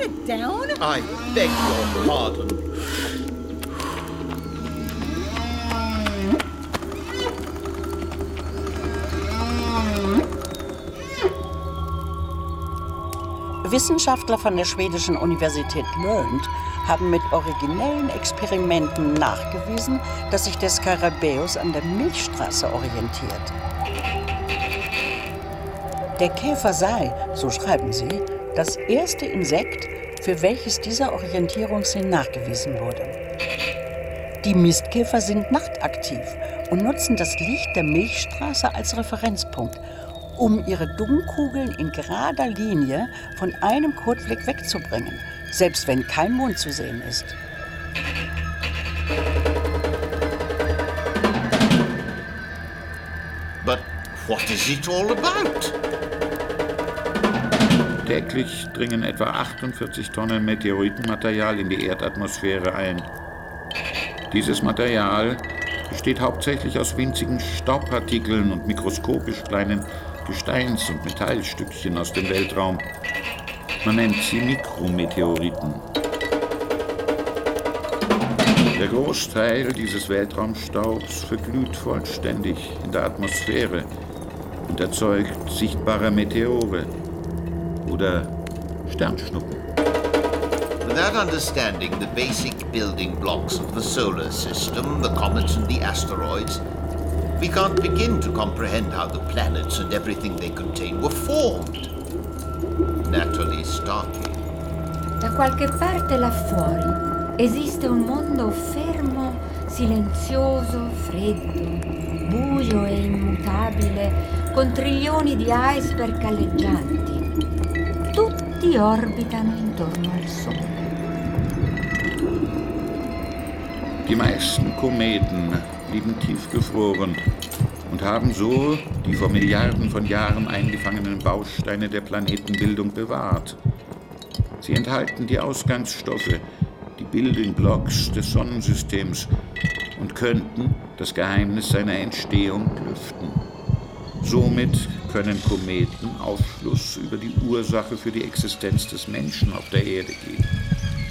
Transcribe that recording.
it down? I beg your pardon. Wissenschaftler von der schwedischen Universität Lund haben mit originellen Experimenten nachgewiesen, dass sich der Skarabäus an der Milchstraße orientiert. Der Käfer sei, so schreiben sie, das erste Insekt, für welches dieser Orientierungssinn nachgewiesen wurde. Die Mistkäfer sind nachtaktiv und nutzen das Licht der Milchstraße als Referenzpunkt, um ihre Dungkugeln in gerader Linie von einem Kotfleck wegzubringen, selbst wenn kein Mond zu sehen ist. But what is it all about? Täglich dringen etwa 48 Tonnen Meteoritenmaterial in die Erdatmosphäre ein. Dieses Material besteht hauptsächlich aus winzigen Staubpartikeln und mikroskopisch kleinen Gesteins- und Metallstückchen aus dem Weltraum. Man nennt sie Mikrometeoriten. Der Großteil dieses Weltraumstaubs verglüht vollständig in der Atmosphäre und erzeugt sichtbare Meteore oder Sternschnuppen. Without understanding the basic building blocks of the solar system, the comets and the asteroids, we can't begin to comprehend how the planets and everything they contain were formed. Naturally starting. Da qualche parte là fuori esiste un mondo fermo, silenzioso, freddo, buio e immutabile, con trilioni di iceberg galleggianti. Tutti orbitano intorno al Sole. Die meisten Kometen blieben tiefgefroren und haben so die vor Milliarden von Jahren eingefangenen Bausteine der Planetenbildung bewahrt. Sie enthalten die Ausgangsstoffe, die Building Blocks des Sonnensystems und könnten das Geheimnis seiner Entstehung lüften. Somit können Kometen Aufschluss über die Ursache für die Existenz des Menschen auf der Erde geben.